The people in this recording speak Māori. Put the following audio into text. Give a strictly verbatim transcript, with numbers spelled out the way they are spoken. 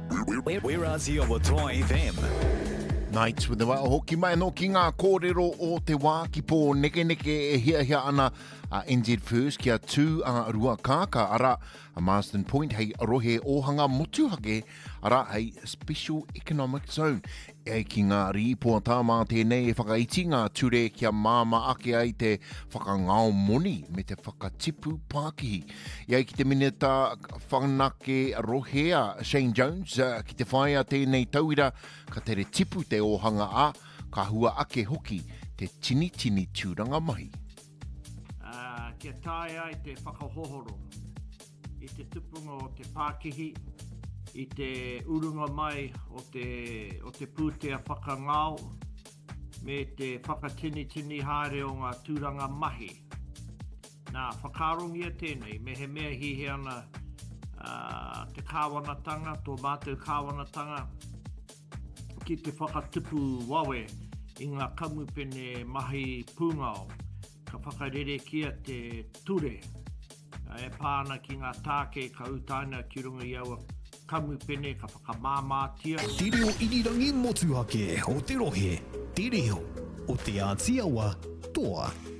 We're Aussie o Toa F M. Nights with the wa hoki mai no ki ngā kōrero o te wā ki pō neke neke e hia hia ana a N Z First kia tū a rua kāka ara a Marsden Point hei rohe ohanga motuhake ara hei Special Economic Zone. E ki ngā ripoa tā mā tēnei e whakaiti ngā ture kia māma ake ai te whakangao moni me te whakatipu Pākihi. Ia ki te mineta whanake rohea Shane Jones uh, ki te whaia tēnei tauira ka tere tipu te ohanga a ka hua ake hoki te tini tini tūranga mahi. Uh, kia tae ai te whakahohoro i te tupunga o te Pākihi, i te urunga mai o te, o te pūtea whakangao, me te whakatini tini haere o ngā tūranga mahi. Nā whakarongia tēnei, me he mea hihe ana uh, te kāwanatanga, tō mātou kāwanatanga, ki te whakatupu wawe i ngā kamupene mahi pūngao, ka whakarere kia te ture, e pāna ki ngā tāke ka utaina ki runga i aua kamupene ka whakamāmātia. Te reo irirangi motuhake o te rohe, te reo o te Aotearoa Toa